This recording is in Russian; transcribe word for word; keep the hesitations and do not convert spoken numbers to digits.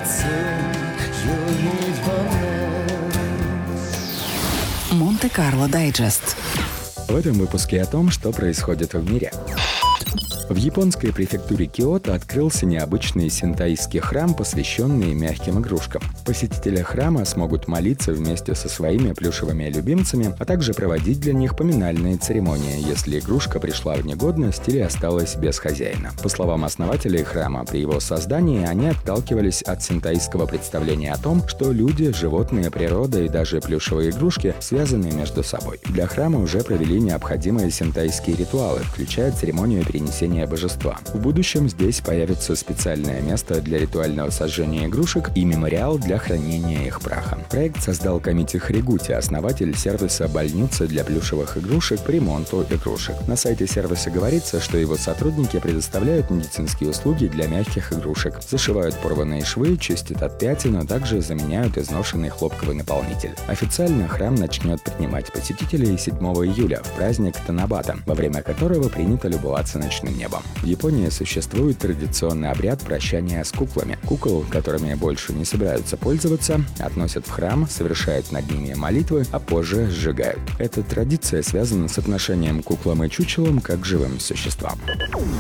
Монте-Карло Дайджест. В этом выпуске о том, что происходит в мире. В японской префектуре Киото открылся необычный синтоистский храм, посвященный мягким игрушкам. Посетители храма смогут молиться вместе со своими плюшевыми любимцами, а также проводить для них поминальные церемонии, если игрушка пришла в негодность или осталась без хозяина. По словам основателей храма, при его создании они отталкивались от синтоистского представления о том, что люди, животные, природа и даже плюшевые игрушки связаны между собой. Для храма уже провели необходимые синтоистские ритуалы, включая церемонию перенесения божества. В будущем здесь появится специальное место для ритуального сожжения игрушек и мемориал для хранения их праха. Проект создал Камити Хоригути, основатель сервиса больницы для плюшевых игрушек по ремонту игрушек. На сайте сервиса говорится, что его сотрудники предоставляют медицинские услуги для мягких игрушек, зашивают порванные швы, чистят от пятен, а также заменяют изношенный хлопковый наполнитель. Официально храм начнет принимать посетителей седьмого июля в праздник Танабата, во время которого принято любоваться ночным небом. В Японии существует традиционный обряд прощания с куклами. Кукол, которыми больше не собираются пользоваться, относят в храм, совершают над ними молитвы, а позже сжигают. Эта традиция связана с отношением к куклам и чучелам как к живым существам.